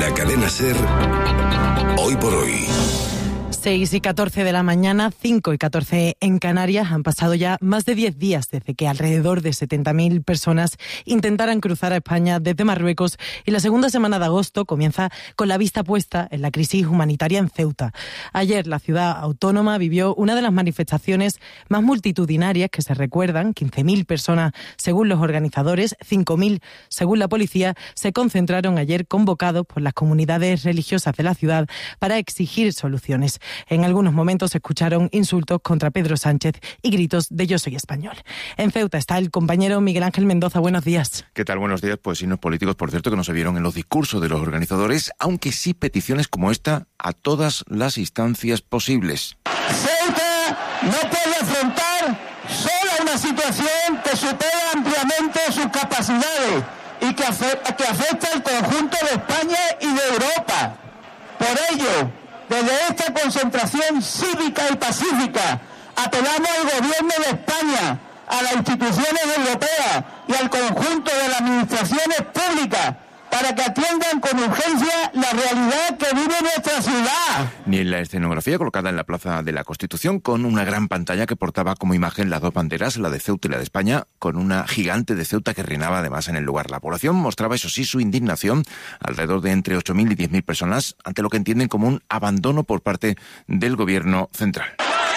la cadena SER, Hoy por Hoy. 6:14 de la mañana, 5:14 en Canarias. Han pasado ya más de 10 días desde que alrededor de 70.000 personas intentaran cruzar a España desde Marruecos, y la segunda semana de agosto comienza con la vista puesta en la crisis humanitaria en Ceuta. Ayer la ciudad autónoma vivió una de las manifestaciones más multitudinarias que se recuerdan. 15.000 personas según los organizadores, 5.000 según la policía, se concentraron ayer convocados por las comunidades religiosas de la ciudad para exigir soluciones. En algunos momentos se escucharon insultos contra Pedro Sánchez y gritos de "yo soy español". En Ceuta está el compañero Miguel Ángel Mendoza. Buenos días. ¿Qué tal? Buenos días. Pues signos políticos, por cierto, que no se vieron en los discursos de los organizadores, aunque sí peticiones como esta a todas las instancias posibles. Ceuta no puede afrontar sola una situación que supera ampliamente sus capacidades y que afecta al conjunto de España y de Europa. Por ello, desde esta concentración cívica y pacífica, apelamos al Gobierno de España, a las instituciones europeas y al conjunto de las administraciones públicas para que atiendan con urgencia la realidad que vive nuestra ciudad. Ni en la escenografía colocada en la Plaza de la Constitución, con una gran pantalla que portaba como imagen las dos banderas, la de Ceuta y la de España, con una gigante de Ceuta que reinaba además en el lugar. La población mostraba, eso sí, su indignación, alrededor de entre 8.000 y 10.000 personas, ante lo que entienden como un abandono por parte del Gobierno central.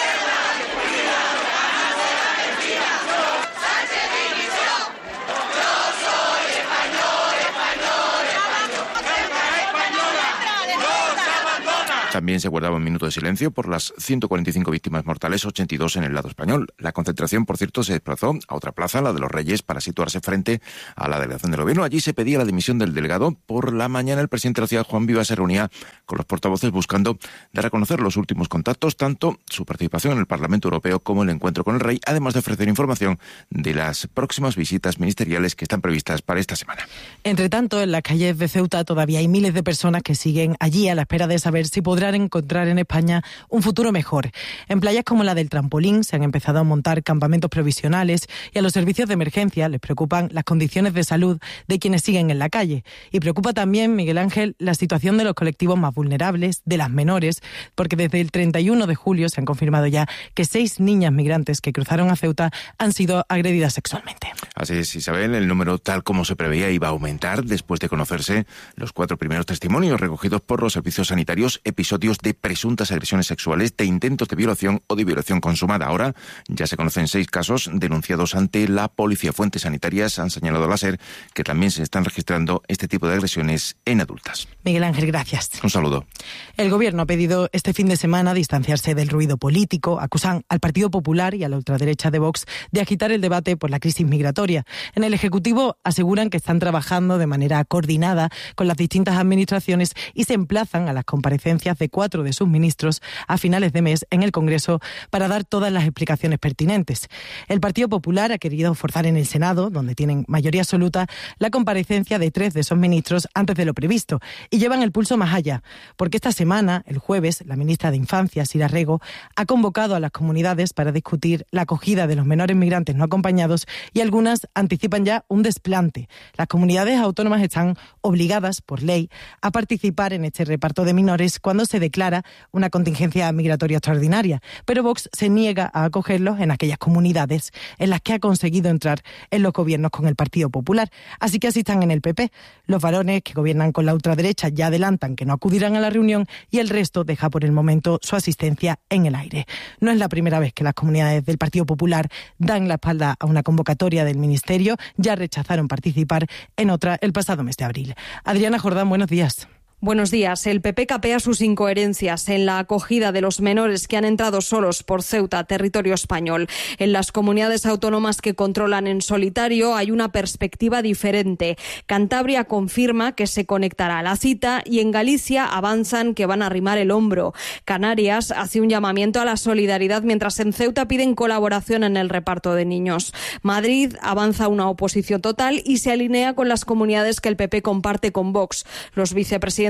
También se guardaba un minuto de silencio por las 145 víctimas mortales, 82 en el lado español. La concentración, por cierto, se desplazó a otra plaza, la de los Reyes, para situarse frente a la delegación del Gobierno. Allí se pedía la dimisión del delegado. Por la mañana el presidente de la ciudad, Juan Vivas, se reunía con los portavoces buscando dar a conocer los últimos contactos, tanto su participación en el Parlamento Europeo como el encuentro con el Rey, además de ofrecer información de las próximas visitas ministeriales que están previstas para esta semana. Entre tanto, en las calles de Ceuta todavía hay miles de personas que siguen allí a la espera de saber si podrán encontrar en España un futuro mejor. En playas como la del Trampolín se han empezado a montar campamentos provisionales, y a los servicios de emergencia les preocupan las condiciones de salud de quienes siguen en la calle. Y preocupa también, Miguel Ángel, la situación de los colectivos más vulnerables, de las menores, porque desde el 31 de julio se han confirmado ya que 6 niñas migrantes que cruzaron a Ceuta han sido agredidas sexualmente. Así es, Isabel, el número, tal como se preveía, iba a aumentar después de conocerse los 4 primeros testimonios recogidos por los servicios sanitarios, episodios de presuntas agresiones sexuales, de intentos de violación o de violación consumada. Ahora ya se conocen 6 casos denunciados ante la policía. Fuentes sanitarias han señalado a la SER que también se están registrando este tipo de agresiones en adultas. Miguel Ángel, gracias. Un saludo. El Gobierno ha pedido este fin de semana distanciarse del ruido político. Acusan al Partido Popular y a la ultraderecha de Vox de agitar el debate por la crisis migratoria. En el Ejecutivo aseguran que están trabajando de manera coordinada con las distintas administraciones y se emplazan a las comparecencias de 4 de sus ministros a finales de mes en el Congreso para dar todas las explicaciones pertinentes. El Partido Popular ha querido forzar en el Senado, donde tienen mayoría absoluta, la comparecencia de 3 de esos ministros antes de lo previsto, y llevan el pulso más allá, porque esta semana, el jueves, la ministra de Infancia, Sira Rego, ha convocado a las comunidades para discutir la acogida de los menores migrantes no acompañados, y algunas anticipan ya un desplante. Las comunidades autónomas están obligadas, por ley, a participar en este reparto de menores cuando se declara una contingencia migratoria extraordinaria, pero Vox se niega a acogerlos en aquellas comunidades en las que ha conseguido entrar en los gobiernos con el Partido Popular. Así que así están en el PP. Los varones que gobiernan con la ultraderecha ya adelantan que no acudirán a la reunión, y el resto deja por el momento su asistencia en el aire. No es la primera vez que las comunidades del Partido Popular dan la espalda a una convocatoria del Ministerio. Ya rechazaron participar en otra el pasado mes de abril. Adriana Jordán, buenos días. Buenos días. El PP capea sus incoherencias en la acogida de los menores que han entrado solos por Ceuta, territorio español. En las comunidades autónomas que controlan en solitario hay una perspectiva diferente. Cantabria confirma que se conectará a la cita y en Galicia avanzan que van a arrimar el hombro. Canarias hace un llamamiento a la solidaridad, mientras en Ceuta piden colaboración en el reparto de niños. Madrid avanza una oposición total y se alinea con las comunidades que el PP comparte con Vox. Los vicepresidentes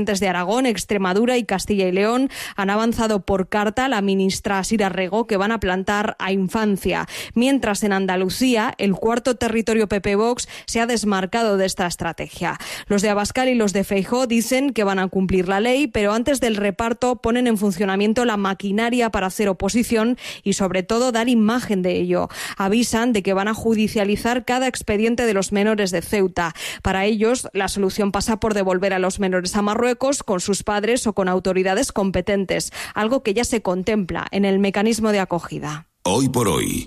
presidentes de Aragón, Extremadura y Castilla y León han avanzado por carta a la ministra Sira Rego que van a plantar a Infancia. Mientras en Andalucía, el cuarto territorio PP-Vox se ha desmarcado de esta estrategia. Los de Abascal y los de Feijóo dicen que van a cumplir la ley, pero antes del reparto ponen en funcionamiento la maquinaria para hacer oposición y sobre todo dar imagen de ello. Avisan de que van a judicializar cada expediente de los menores de Ceuta. Para ellos, la solución pasa por devolver a los menores a Marruecos con sus padres o con autoridades competentes, algo que ya se contempla en el mecanismo de acogida. Hoy por hoy.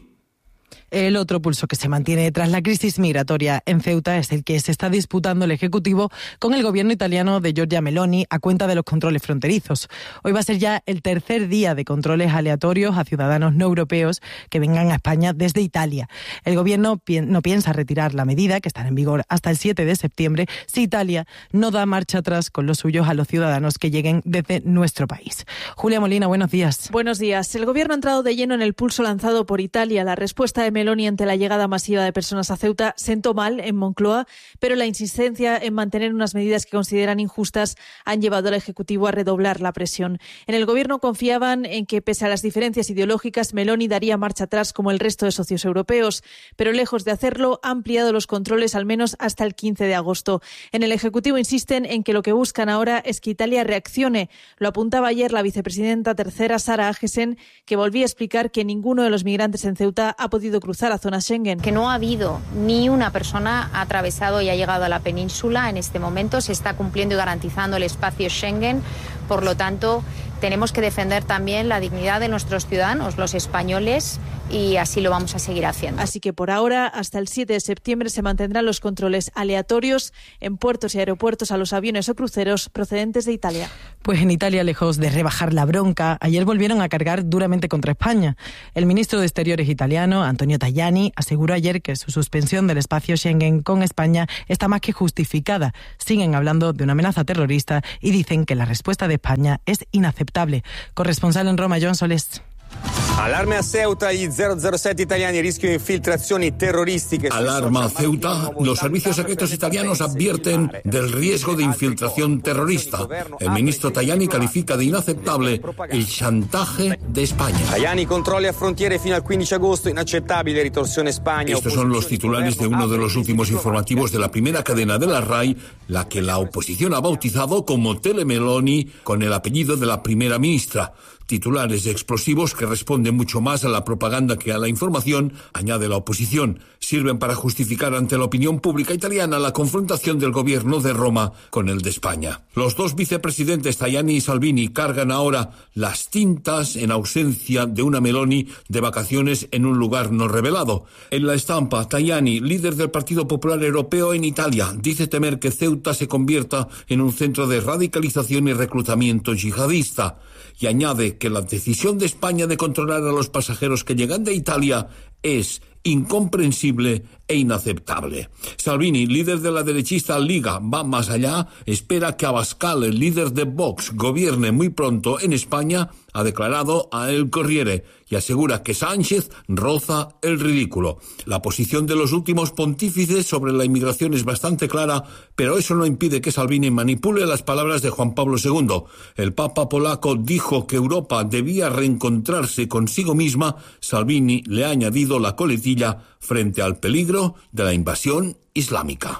El otro pulso que se mantiene tras la crisis migratoria en Ceuta es el que se está disputando el Ejecutivo con el gobierno italiano de Giorgia Meloni a cuenta de los controles fronterizos. Hoy va a ser ya el tercer día de controles aleatorios a ciudadanos no europeos que vengan a España desde Italia. El gobierno no piensa retirar la medida, que estará en vigor hasta el 7 de septiembre, si Italia no da marcha atrás con los suyos a los ciudadanos que lleguen desde nuestro país. Julia Molina, buenos días. Buenos días. El gobierno ha entrado de lleno en el pulso lanzado por Italia. La respuesta de Meloni ante la llegada masiva de personas a Ceuta sentó mal en Moncloa, pero la insistencia en mantener unas medidas que consideran injustas han llevado al Ejecutivo a redoblar la presión. En el Gobierno confiaban en que, pese a las diferencias ideológicas, Meloni daría marcha atrás como el resto de socios europeos, pero lejos de hacerlo, ha ampliado los controles al menos hasta el 15 de agosto. En el Ejecutivo insisten en que lo que buscan ahora es que Italia reaccione. Lo apuntaba ayer la vicepresidenta tercera, Sara Agesen, que volvía a explicar que ninguno de los migrantes en Ceuta ha podido cruzar a zona Schengen. Que no ha habido ni una persona ha atravesado y ha llegado a la península en este momento. Se está cumpliendo y garantizando el espacio Schengen. Por lo tanto, tenemos que defender también la dignidad de nuestros ciudadanos, los españoles, y así lo vamos a seguir haciendo. Así que por ahora, hasta el 7 de septiembre, se mantendrán los controles aleatorios en puertos y aeropuertos a los aviones o cruceros procedentes de Italia. Pues en Italia, lejos de rebajar la bronca, ayer volvieron a cargar duramente contra España. El ministro de Exteriores italiano, Antonio Tajani, aseguró ayer que su suspensión del espacio Schengen con España está más que justificada. Siguen hablando de una amenaza terrorista y dicen que la respuesta de España es inaceptable. Corresponsal en Roma, Joan Solés. Allarme a Ceuta, gli 007 italiani rischio infiltrazioni terroristiche. Alarma a Ceuta, los servicios secretos italianos advierten del riesgo de infiltración terrorista. El ministro Tajani califica de inaceptable el chantaje de España. Tajani, controlli a frontiere fino al 15 agosto, inaccettabile ritorsione España. Estos son los titulares de uno de los últimos informativos de la primera cadena de la RAI, la que la oposición ha bautizado como Telemeloni, con el apellido de la primera ministra. Titulares explosivos que responden mucho más a la propaganda que a la información, añade la oposición, sirven para justificar ante la opinión pública italiana la confrontación del gobierno de Roma con el de España. Los dos vicepresidentes Tajani y Salvini cargan ahora las tintas en ausencia de una Meloni de vacaciones en un lugar no revelado. En la estampa, Tajani, líder del Partido Popular Europeo en Italia, dice temer que Ceuta se convierta en un centro de radicalización y reclutamiento yihadista. Y añade que la decisión de España de controlar a los pasajeros que llegan de Italia es incomprensible e inaceptable. Salvini, líder de la derechista Liga, va más allá, espera que Abascal, el líder de Vox, gobierne muy pronto en España, ha declarado a El Corriere, y asegura que Sánchez roza el ridículo. La posición de los últimos pontífices sobre la inmigración es bastante clara, pero eso no impide que Salvini manipule las palabras de Juan Pablo II. El Papa polaco dijo que Europa debía reencontrarse consigo misma. Salvini le ha añadido la coletilla frente al peligro de la invasión islámica.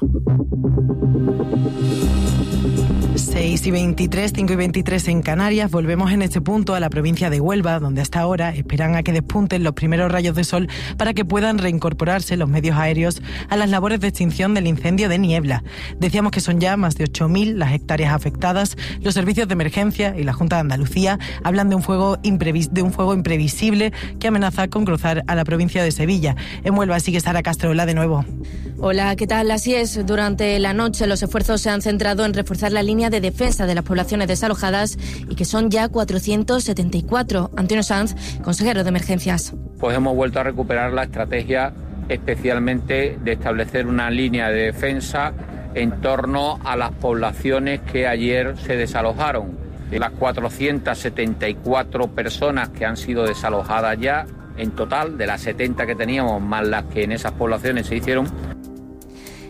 6:23, 5:23 en Canarias. Volvemos en este punto a la provincia de Huelva, donde hasta ahora esperan a que despunten los primeros rayos de sol para que puedan reincorporarse los medios aéreos a las labores de extinción del incendio de Niebla. Decíamos que son ya más de 8.000 las hectáreas afectadas. Los servicios de emergencia y la Junta de Andalucía hablan de un fuego imprevisible que amenaza con cruzar a la provincia de Sevilla. En Huelva sigue Sara Castro. Hola de nuevo. Hola, ¿qué tal? Así es. Durante la noche los esfuerzos se han centrado en reforzar la línea de defensa de las poblaciones desalojadas y que son ya 474. Antonio Sanz, consejero de Emergencias. Pues hemos vuelto a recuperar la estrategia especialmente de establecer una línea de defensa en torno a las poblaciones que ayer se desalojaron. De las 474 personas que han sido desalojadas ya, en total, de las 70 que teníamos, más las que en esas poblaciones se hicieron.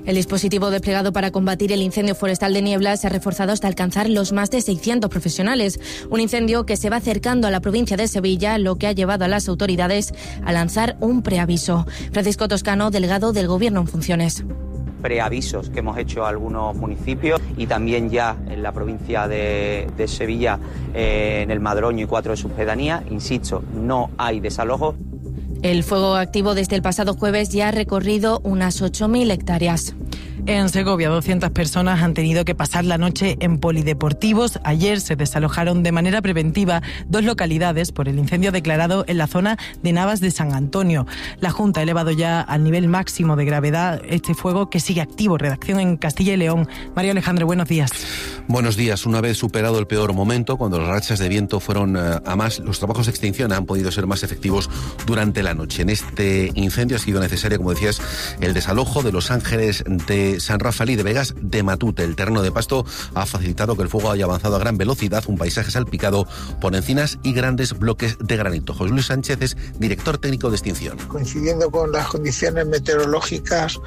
El dispositivo desplegado para combatir el incendio forestal de Niebla se ha reforzado hasta alcanzar los más de 600 profesionales. Un incendio que se va acercando a la provincia de Sevilla, lo que ha llevado a las autoridades a lanzar un preaviso. Francisco Toscano, delegado del Gobierno en funciones. Preavisos que hemos hecho a algunos municipios y también ya en la provincia de Sevilla, en el Madroño y 4 de sus pedanías. Insisto, no hay desalojo. El fuego activo desde el pasado jueves ya ha recorrido unas 8.000 hectáreas. En Segovia, 200 personas han tenido que pasar la noche en polideportivos. Ayer se desalojaron de manera preventiva 2 localidades por el incendio declarado en la zona de Navas de San Antonio. La Junta ha elevado ya al nivel máximo de gravedad este fuego que sigue activo. Redacción en Castilla y León. María Alejandra, buenos días. Buenos días. Una vez superado el peor momento, cuando las rachas de viento fueron a más, los trabajos de extinción han podido ser más efectivos durante la noche. En este incendio ha sido necesario, como decías, el desalojo de Los Ángeles de San Rafael y de Vegas de Matute. El terreno de pasto ha facilitado que el fuego haya avanzado a gran velocidad, un paisaje salpicado por encinas y grandes bloques de granito. José Luis Sánchez es director técnico de extinción. Coincidiendo con las condiciones meteorológicas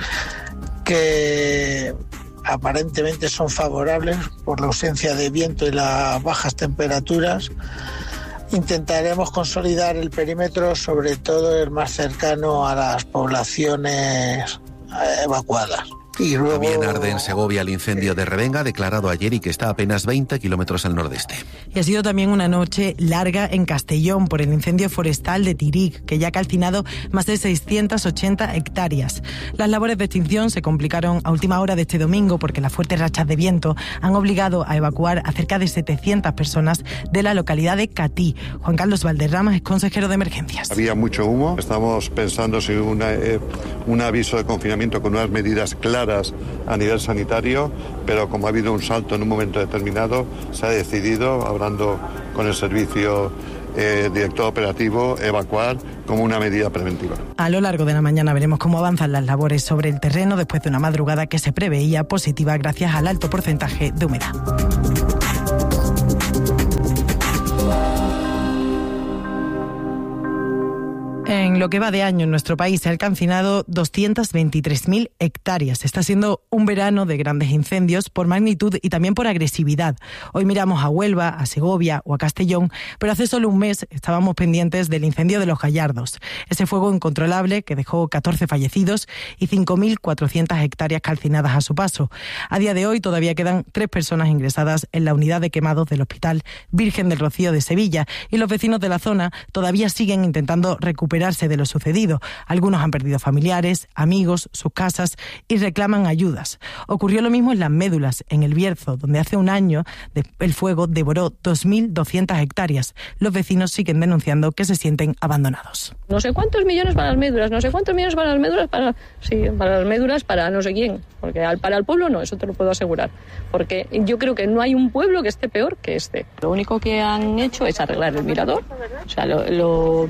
que aparentemente son favorables por la ausencia de viento y las bajas temperaturas, intentaremos consolidar el perímetro, sobre todo el más cercano a las poblaciones evacuadas. Y luego... También arde en Segovia el incendio de Revenga, declarado ayer y que está a apenas 20 kilómetros al nordeste. Y ha sido también una noche larga en Castellón por el incendio forestal de Tírig, que ya ha calcinado más de 680 hectáreas. Las labores de extinción se complicaron a última hora de este domingo porque las fuertes rachas de viento han obligado a evacuar a cerca de 700 personas de la localidad de Catí. Juan Carlos Valderrama es consejero de emergencias. Había mucho humo. Estamos pensando si un aviso de confinamiento con unas medidas claras a nivel sanitario, pero como ha habido un salto en un momento determinado, se ha decidido, hablando con el servicio director operativo, evacuar como una medida preventiva. A lo largo de la mañana veremos cómo avanzan las labores sobre el terreno después de una madrugada que se preveía positiva gracias al alto porcentaje de humedad. En lo que va de año en nuestro país se han calcinado 223.000 hectáreas. Está siendo un verano de grandes incendios por magnitud y también por agresividad. Hoy miramos a Huelva, a Segovia o a Castellón, pero hace solo un mes estábamos pendientes del incendio de Los Gallardos. Ese fuego incontrolable que dejó 14 fallecidos y 5.400 hectáreas calcinadas a su paso. A día de hoy todavía quedan 3 personas ingresadas en la unidad de quemados del Hospital Virgen del Rocío de Sevilla y los vecinos de la zona todavía siguen intentando recuperarse de lo sucedido. Algunos han perdido familiares, amigos, sus casas y reclaman ayudas. Ocurrió lo mismo en Las Médulas, en El Bierzo, donde hace un año el fuego devoró 2.200 hectáreas. Los vecinos siguen denunciando que se sienten abandonados. No sé cuántos millones para Las Médulas, no sé cuántos millones para Las Médulas, para Las Médulas, para no sé quién, porque para el pueblo no, eso te lo puedo asegurar, porque yo creo que no hay un pueblo que esté peor que este. Lo único que han hecho es arreglar el mirador, o sea, lo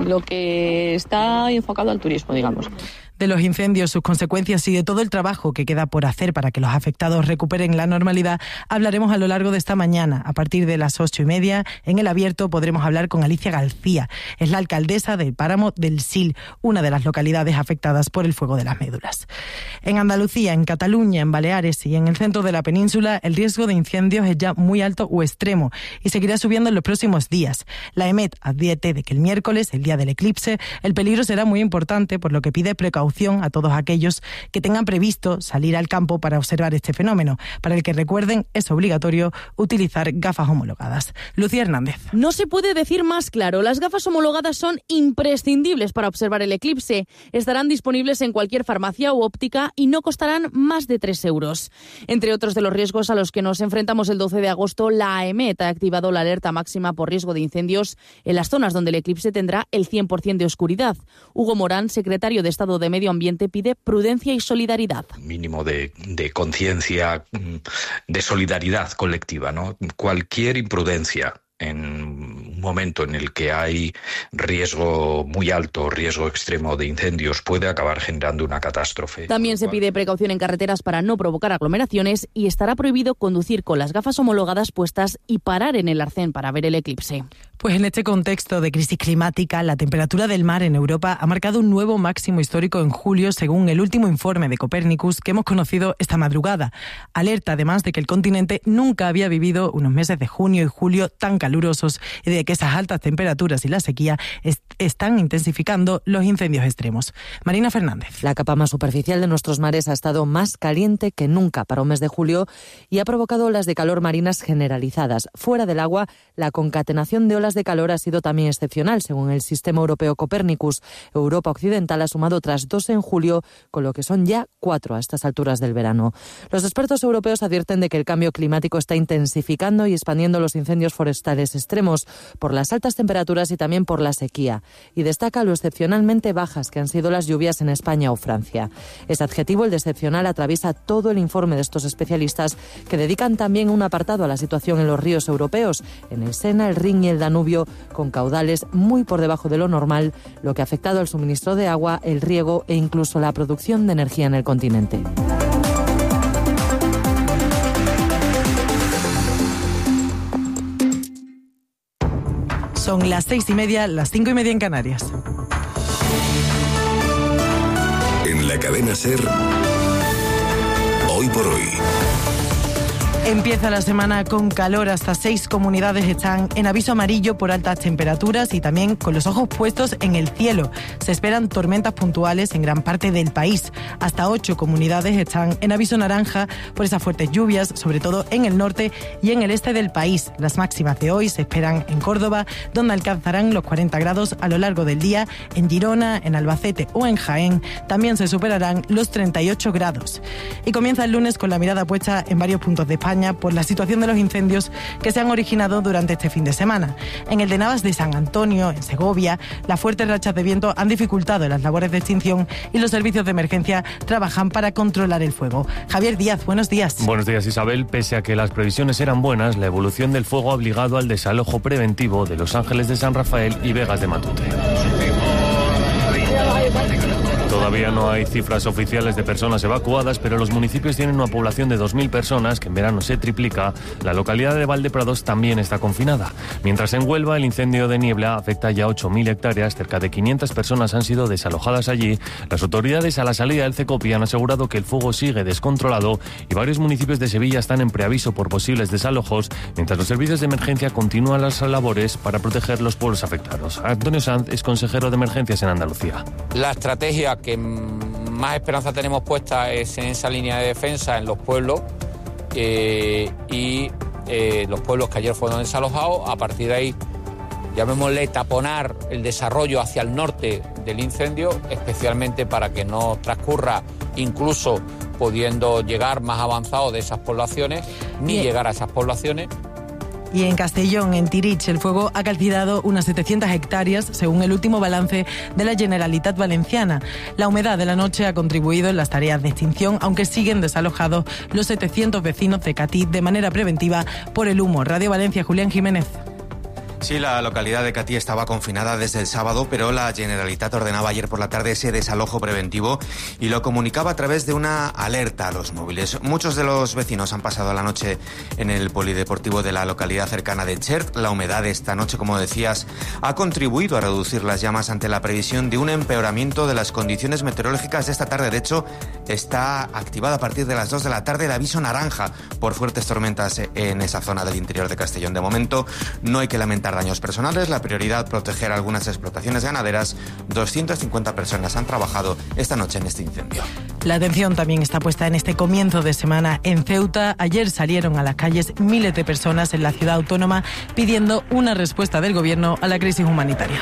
que está enfocado al turismo, digamos. De los incendios, sus consecuencias y de todo el trabajo que queda por hacer para que los afectados recuperen la normalidad, hablaremos a lo largo de esta mañana. A partir de las 8:30, en El Abierto, podremos hablar con Alicia García. Es la alcaldesa del Páramo del Sil, una de las localidades afectadas por el fuego de Las Médulas. En Andalucía, en Cataluña, en Baleares y en el centro de la península, el riesgo de incendios es ya muy alto o extremo y seguirá subiendo en los próximos días. La EMET advierte de que el miércoles, el día del eclipse, el peligro será muy importante, por lo que pide precaución a todos aquellos que tengan previsto salir al campo para observar este fenómeno, para el que, recuerden, es obligatorio utilizar gafas homologadas. Lucía Hernández. No se puede decir más claro, las gafas homologadas son imprescindibles para observar el eclipse. Estarán disponibles en cualquier farmacia u óptica y no costarán más de 3 euros. Entre otros de los riesgos a los que nos enfrentamos el 12 de agosto, la AEMET ha activado la alerta máxima por riesgo de incendios en las zonas donde el eclipse tendrá el 100% de oscuridad. Hugo Morán, secretario de Estado de Medio Ambiente, pide prudencia y solidaridad. Mínimo de conciencia, de solidaridad colectiva, ¿no? Cualquier imprudencia en un momento en el que hay riesgo muy alto, riesgo extremo de incendios, puede acabar generando una catástrofe. También se pide precaución en carreteras para no provocar aglomeraciones y estará prohibido conducir con las gafas homologadas puestas y parar en el arcén para ver el eclipse. Pues en este contexto de crisis climática, la temperatura del mar en Europa ha marcado un nuevo máximo histórico en julio, según el último informe de Copernicus que hemos conocido esta madrugada. Alerta además de que el continente nunca había vivido unos meses de junio y julio tan calurosos y de que esas altas temperaturas y la sequía están intensificando los incendios extremos. Marina Fernández. La capa más superficial de nuestros mares ha estado más caliente que nunca para un mes de julio y ha provocado olas de calor marinas generalizadas. Fuera del agua, la concatenación de olas de calor ha sido también excepcional, según el sistema europeo Copernicus. Europa Occidental ha sumado otras 2 en julio, con lo que son ya 4 a estas alturas del verano. Los expertos europeos advierten de que el cambio climático está intensificando y expandiendo los incendios forestales extremos por las altas temperaturas y también por la sequía. Y destaca lo excepcionalmente bajas que han sido las lluvias en España o Francia. Ese adjetivo, el de excepcional, atraviesa todo el informe de estos especialistas, que dedican también un apartado a la situación en los ríos europeos, en el Sena, el Rin y el Danubio, con caudales muy por debajo de lo normal, lo que ha afectado al suministro de agua, el riego e incluso la producción de energía en el continente. Son las 6:30, las 5:30 en Canarias. En la cadena SER, Hoy por Hoy. Empieza la semana con calor. Hasta 6 comunidades están en aviso amarillo por altas temperaturas y también con los ojos puestos en el cielo. Se esperan tormentas puntuales en gran parte del país. Hasta 8 comunidades están en aviso naranja por esas fuertes lluvias, sobre todo en el norte y en el este del país. Las máximas de hoy se esperan en Córdoba, donde alcanzarán los 40 grados a lo largo del día. En Girona, en Albacete o en Jaén también se superarán los 38 grados. Y comienza el lunes con la mirada puesta en varios puntos de España por la situación de los incendios que se han originado durante este fin de semana. En el de Navas de San Antonio, en Segovia, las fuertes rachas de viento han dificultado las labores de extinción y los servicios de emergencia trabajan para controlar el fuego. Javier Díaz, buenos días. Buenos días, Isabel. Pese a que las previsiones eran buenas, la evolución del fuego ha obligado al desalojo preventivo de Los Ángeles de San Rafael y Vegas de Matute. Todavía no hay cifras oficiales de personas evacuadas, pero los municipios tienen una población de 2.000 personas, que en verano se triplica. La localidad de Valdeprados también está confinada. Mientras en Huelva el incendio de Niebla afecta ya 8.000 hectáreas, cerca de 500 personas han sido desalojadas allí. Las autoridades a la salida del CECOPI han asegurado que el fuego sigue descontrolado y varios municipios de Sevilla están en preaviso por posibles desalojos, mientras los servicios de emergencia continúan las labores para proteger los pueblos afectados. Antonio Sanz es consejero de emergencias en Andalucía. La estrategia que más esperanza tenemos puesta es en esa línea de defensa en los pueblos y los pueblos que ayer fueron desalojados. A partir de ahí, llamémosle taponar el desarrollo hacia el norte del incendio, especialmente para que no transcurra, incluso pudiendo llegar más avanzado de esas poblaciones, ni llegar a esas poblaciones. Y en Castellón, en Tirich, el fuego ha calcinado unas 700 hectáreas, según el último balance de la Generalitat Valenciana. La humedad de la noche ha contribuido en las tareas de extinción, aunque siguen desalojados los 700 vecinos de Catí de manera preventiva por el humo. Radio Valencia, Julián Jiménez. Sí, la localidad de Catí estaba confinada desde el sábado, pero la Generalitat ordenaba ayer por la tarde ese desalojo preventivo y lo comunicaba a través de una alerta a los móviles. Muchos de los vecinos han pasado la noche en el polideportivo de la localidad cercana de Xert. La humedad de esta noche, como decías, ha contribuido a reducir las llamas ante la previsión de un empeoramiento de las condiciones meteorológicas de esta tarde. De hecho, está activada a partir de las 2 de la tarde el aviso naranja por fuertes tormentas en esa zona del interior de Castellón. De momento, no hay que lamentar daños personales, la prioridad proteger algunas explotaciones ganaderas. 250 personas han trabajado esta noche en este incendio. La atención también está puesta en este comienzo de semana en Ceuta. Ayer salieron a las calles miles de personas en la ciudad autónoma pidiendo una respuesta del gobierno a la crisis humanitaria.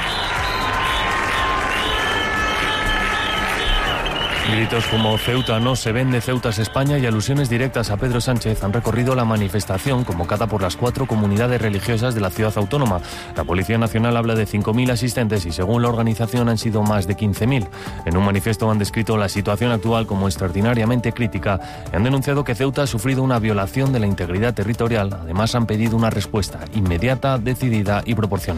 Gritos como Ceuta no se vende, Ceuta es España y alusiones directas a Pedro Sánchez han recorrido la manifestación convocada por las 4 comunidades religiosas de la ciudad autónoma. La Policía Nacional habla de 5.000 asistentes y según la organización han sido más de 15.000. En un manifiesto han descrito la situación actual como extraordinariamente crítica y han denunciado que Ceuta ha sufrido una violación de la integridad territorial. Además han pedido una respuesta inmediata, decidida y proporcionada.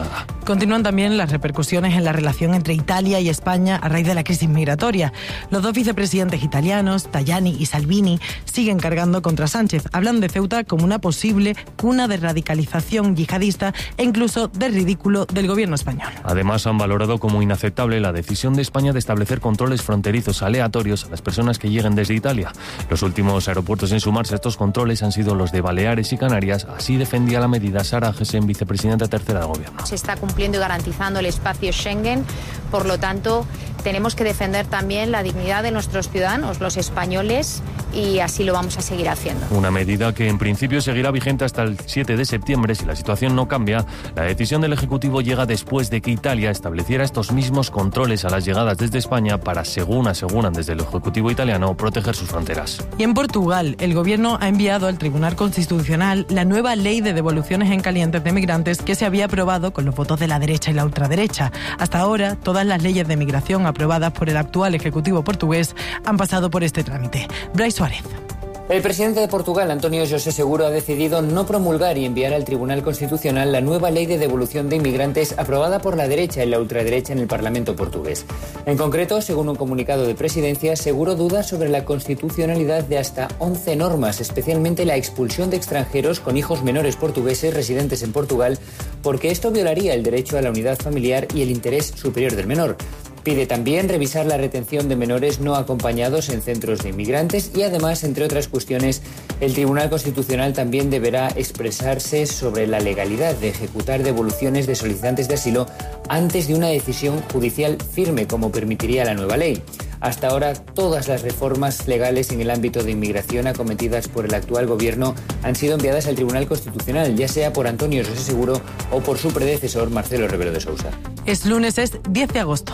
Continúan también las repercusiones en la relación entre Italia y España a raíz de la crisis migratoria. Los dos vicepresidentes italianos, Tajani y Salvini, siguen cargando contra Sánchez. Hablan de Ceuta como una posible cuna de radicalización yihadista e incluso de ridículo del gobierno español. Además, han valorado como inaceptable la decisión de España de establecer controles fronterizos aleatorios a las personas que lleguen desde Italia. Los últimos aeropuertos en sumarse a estos controles han sido los de Baleares y Canarias. Así defendía la medida Sara Gessen, vicepresidenta tercera del gobierno. Se está cumpliendo y garantizando el espacio Schengen, por lo tanto tenemos que defender también la dignidad de nuestros ciudadanos, los españoles, y así lo vamos a seguir haciendo. Una medida que en principio seguirá vigente hasta el 7 de septiembre si la situación no cambia. La decisión del Ejecutivo llega después de que Italia estableciera estos mismos controles a las llegadas desde España para, según aseguran desde el Ejecutivo italiano, proteger sus fronteras. Y en Portugal, el gobierno ha enviado al Tribunal Constitucional la nueva ley de devoluciones en calientes de migrantes que se había aprobado con los votos de la derecha y la ultraderecha. Hasta ahora, todas las leyes de migración aprobadas por el actual Ejecutivo portugués han pasado por este trámite. Brais Suárez. El presidente de Portugal, António José Seguro, ha decidido no promulgar y enviar al Tribunal Constitucional la nueva ley de devolución de inmigrantes aprobada por la derecha y la ultraderecha en el Parlamento portugués. En concreto, según un comunicado de presidencia, Seguro duda sobre la constitucionalidad de hasta 11 normas, especialmente la expulsión de extranjeros con hijos menores portugueses residentes en Portugal, porque esto violaría el derecho a la unidad familiar y el interés superior del menor. Pide también revisar la retención de menores no acompañados en centros de inmigrantes y además, entre otras cuestiones, el Tribunal Constitucional también deberá expresarse sobre la legalidad de ejecutar devoluciones de solicitantes de asilo antes de una decisión judicial firme, como permitiría la nueva ley. Hasta ahora, todas las reformas legales en el ámbito de inmigración acometidas por el actual gobierno han sido enviadas al Tribunal Constitucional, ya sea por António José Seguro o por su predecesor, Marcelo Rebelo de Sousa. Es lunes, es 10 de agosto.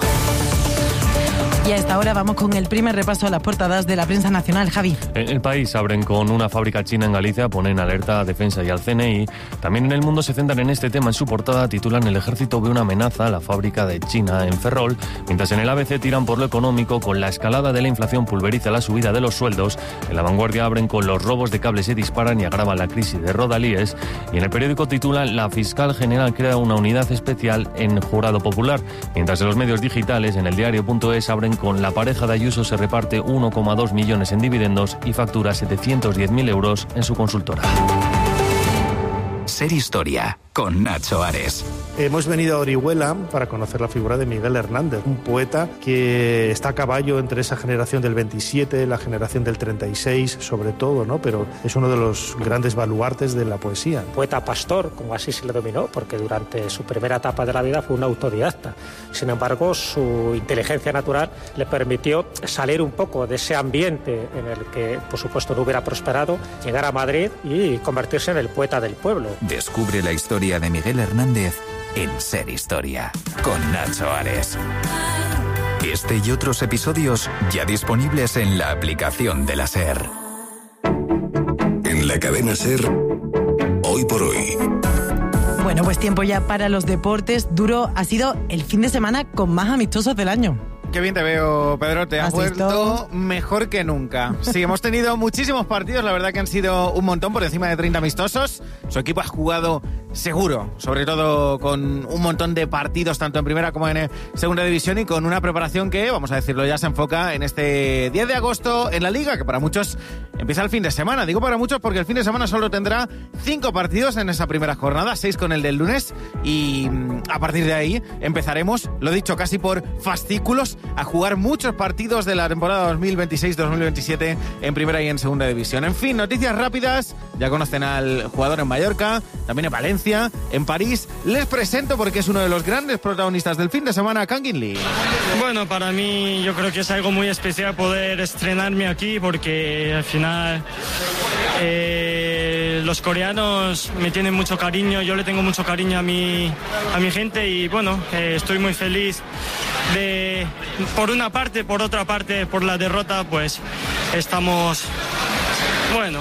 Y a esta hora vamos con el primer repaso a las portadas de la prensa nacional. Javi. En El País abren con una fábrica china en Galicia, ponen alerta a Defensa y al CNI. También en El Mundo se centran en este tema. En su portada titulan El ejército ve una amenaza a la fábrica de China en Ferrol, mientras en el ABC tiran por lo económico. Con la escalada de la inflación pulveriza la subida de los sueldos. En La Vanguardia abren con los robos de cables se disparan y agravan la crisis de Rodalíes. Y en el periódico titulan La fiscal general crea una unidad especial en jurado popular. Mientras en los medios digitales, en el diario.es, abren con la pareja de Ayuso se reparte 1,2 millones en dividendos y factura 710.000 euros en su consultora. Ser Historia, con Nacho Ares. Hemos venido a Orihuela para conocer la figura de Miguel Hernández, un poeta que está a caballo entre esa generación del 27, la generación del 36, sobre todo, ¿no? Pero es uno de los grandes baluartes de la poesía. Poeta pastor, como así se le dominó, porque durante su primera etapa de la vida fue un autodidacta. Sin embargo, su inteligencia natural le permitió salir un poco de ese ambiente en el que, por supuesto, no hubiera prosperado, llegar a Madrid y convertirse en el poeta del pueblo. Descubre la historia de Miguel Hernández en Ser Historia, con Nacho Ares. Este y otros episodios ya disponibles en la aplicación de la SER. En la cadena SER, hoy por hoy. Bueno, pues tiempo ya para los deportes. Duro ha sido el fin de semana con más amistosos del año. Qué bien te veo, Pedro, te has vuelto mejor que nunca. Sí, hemos tenido muchísimos partidos, la verdad que han sido un montón, por encima de 30 amistosos. Su equipo ha jugado seguro, sobre todo con un montón de partidos, tanto en primera como en segunda división, y con una preparación que, vamos a decirlo ya, se enfoca en este 10 de agosto en la Liga, que para muchos empieza el fin de semana. Digo para muchos porque el fin de semana solo tendrá 5 partidos en esa primera jornada, 6 con el del lunes, y a partir de ahí empezaremos, lo dicho, casi por fascículos, a jugar muchos partidos de la temporada 2026-2027 en primera y en segunda división. En fin, noticias rápidas. Ya conocen al jugador en Mallorca, también en Valencia, en París. Les presento porque es uno de los grandes protagonistas del fin de semana, Kang In Lee. Bueno, para mí yo creo que es algo muy especial poder estrenarme aquí, porque al final los coreanos me tienen mucho cariño, yo le tengo mucho cariño a mi gente, y bueno, estoy muy feliz de, por una parte, por otra parte, por la derrota, pues estamos, bueno,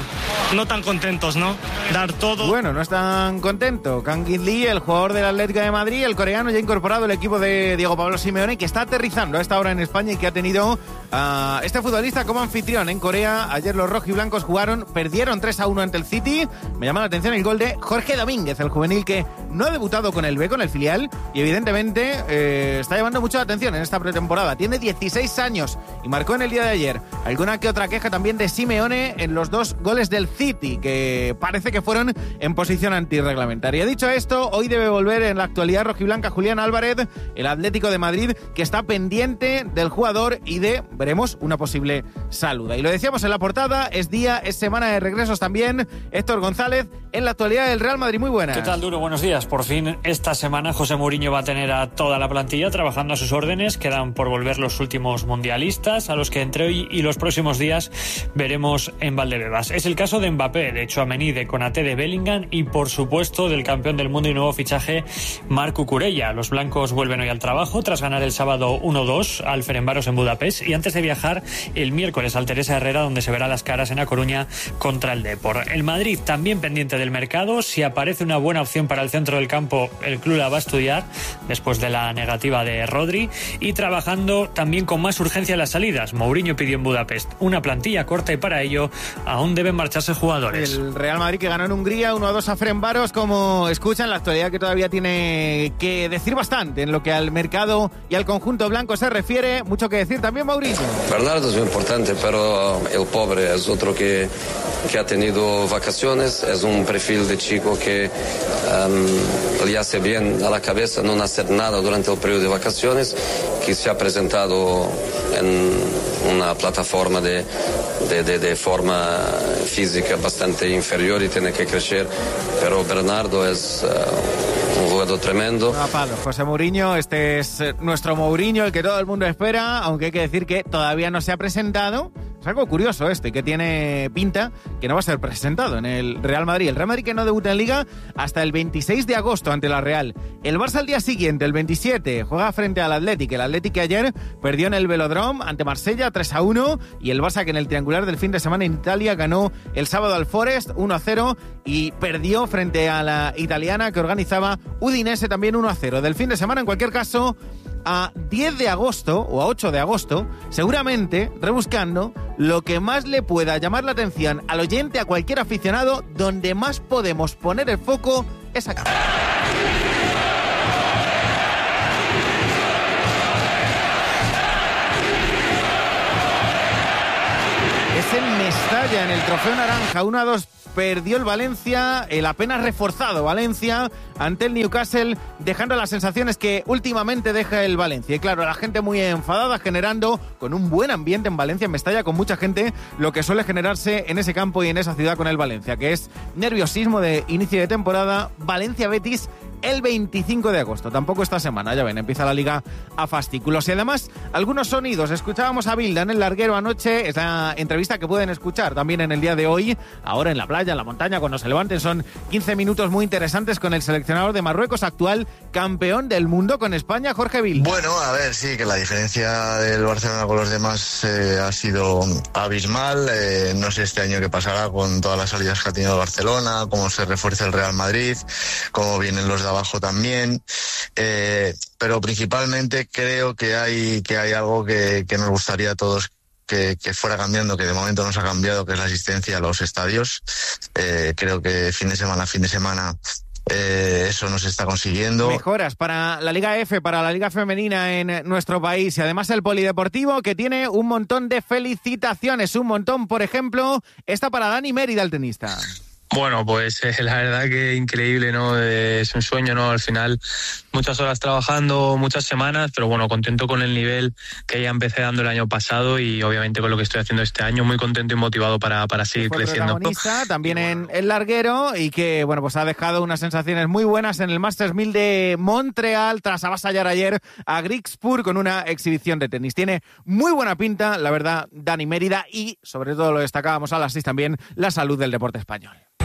no tan contentos, ¿no? Dar todo. Bueno, no están contentos. Kang In Lee, el jugador del Atlético de Madrid, el coreano, ya incorporado al equipo de Diego Pablo Simeone, que está aterrizando a esta hora en España y que ha tenido a este futbolista como anfitrión en Corea. Ayer los rojiblancos perdieron 3-1 ante el City. Me llama la atención el gol de Jorge Domínguez, el juvenil que no ha debutado con el B, con el filial, y evidentemente está llamando mucho la atención en esta pretemporada. Tiene 16 años y marcó en el día de ayer. Alguna que otra queja también de Simeone en los 2 goles del City, que parece que fueron en posición antirreglamentaria. Dicho esto, hoy debe volver en la actualidad rojiblanca Julián Álvarez, el Atlético de Madrid, que está pendiente del jugador y de, veremos, una posible saluda. Y lo decíamos en la portada, es semana de regresos también. Héctor González, en la actualidad del Real Madrid. Muy buenas. ¿Qué tal, Duro? Buenos días. Por fin, esta semana José Mourinho va a tener a toda la plantilla trabajando a sus órdenes. Quedan por volver los últimos mundialistas, a los que entre hoy y los próximos días veremos en Valdebebas. Es el caso de Mbappé, de Tchouaméni, de Konaté, de Bellingham y, por supuesto, del campeón del mundo y nuevo fichaje, Marc Cucurella. Los blancos vuelven hoy al trabajo tras ganar el sábado 1-2 al Ferencváros en Budapest y antes de viajar el miércoles al Teresa Herrera, donde se verá las caras en A Coruña contra el Depor. El Madrid también pendiente del mercado. Si aparece una buena opción para el centro del campo, el club la va a estudiar después de la negativa de Rodri, y trabajando también con más urgencia en las salidas. Mourinho pidió en Budapest una plantilla corta y para ello aún deben marcharse jugadores. El Real Madrid que ganó en Hungría 1-2 a Ferencváros, como escuchan, la actualidad que todavía tiene que decir bastante en lo que al mercado y al conjunto blanco se refiere. Mucho que decir también Mourinho. Bernardo es muy importante, pero el pobre es otro que ha tenido vacaciones, es un perfil de chico que le hace bien a la cabeza no hacer nada durante el periodo de vacaciones, que se ha presentado en una plataforma de forma física bastante inferior y tiene que crecer, pero Bernardo es un jugador tremendo. A palo, José Mourinho, este es nuestro Mourinho, el que todo el mundo espera, aunque hay que decir que todavía no se ha presentado. Es algo curioso que tiene pinta que no va a ser presentado en el Real Madrid. El Real Madrid que no debuta en Liga hasta el 26 de agosto ante la Real. El Barça al día siguiente, el 27, juega frente al Athletic. El Athletic que ayer perdió en el Velodrome ante Marsella 3-1, y el Barça que en el triangular del fin de semana en Italia ganó el sábado al Forest 1-0 y perdió frente a la italiana que organizaba Udinese también 1-0. Del fin de semana, en cualquier caso, a 10 de agosto o a 8 de agosto, seguramente rebuscando lo que más le pueda llamar la atención al oyente, a cualquier aficionado, donde más podemos poner el foco es acá. Es en Mestalla, en el Trofeo Naranja, 1-2. Perdió el Valencia, el apenas reforzado Valencia, ante el Newcastle, dejando las sensaciones que últimamente deja el Valencia. Y claro, la gente muy enfadada, generando con un buen ambiente en Valencia, en Mestalla, con mucha gente, lo que suele generarse en ese campo y en esa ciudad con el Valencia, que es nerviosismo de inicio de temporada. Valencia-Betis el 25 de agosto, tampoco esta semana, ya ven, empieza la Liga a fascículos. Y además, algunos sonidos. Escuchábamos a Bilda en el larguero anoche, esa entrevista que pueden escuchar también en el día de hoy, ahora en la playa, en la montaña, cuando se levanten. Son 15 minutos muy interesantes con el seleccionador de Marruecos, actual campeón del mundo con España, Jorge Bilda. Bueno, a ver, sí, que la diferencia del Barcelona con los demás ha sido abismal. No sé este año qué pasará con todas las salidas que ha tenido Barcelona, cómo se refuerza el Real Madrid, cómo vienen los de abajo también, pero principalmente creo que hay algo que nos gustaría a todos que fuera cambiando, que de momento no se ha cambiado, que es la asistencia a los estadios. Creo que fin de semana eso no se está consiguiendo. Mejoras para la Liga F, para la Liga Femenina en nuestro país, y además el Polideportivo, que tiene un montón de felicitaciones, un montón. Por ejemplo, esta para Dani Mérida, el tenista. Bueno, pues la verdad que increíble, ¿no? Es un sueño, ¿no? Al final, muchas horas trabajando, muchas semanas, pero bueno, contento con el nivel que ya empecé dando el año pasado y obviamente con lo que estoy haciendo este año, muy contento y motivado para seguir creciendo. Protagonista también en el larguero y que, bueno, pues ha dejado unas sensaciones muy buenas en el Masters 1000 de Montreal tras avasallar ayer a Grigspur con una exhibición de tenis. Tiene muy buena pinta, la verdad, Dani Mérida, y sobre todo lo destacábamos a las 6 también, la salud del deporte español.